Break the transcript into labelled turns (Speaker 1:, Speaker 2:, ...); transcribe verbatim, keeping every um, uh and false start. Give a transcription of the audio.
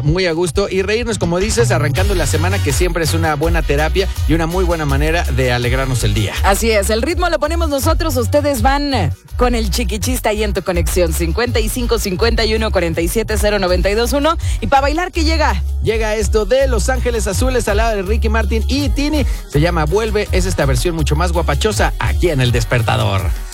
Speaker 1: muy a gusto y reírnos, como dices, arrancando la semana, que siempre es una buena terapia y una muy buena manera de alegrarnos el día.
Speaker 2: Así es, el ritmo lo ponemos nosotros, ustedes van con el chiquichista ahí en tu conexión cincuenta y cinco, cincuenta y uno, cuarenta y siete, cero noventa y dos uno. Y para bailar, ¿qué llega?
Speaker 1: Llega esto de Los Ángeles Azules al lado de Ricky Martin y Tini. Se llama Vuelve, es esta versión mucho más guapachosa aquí en El Despertador.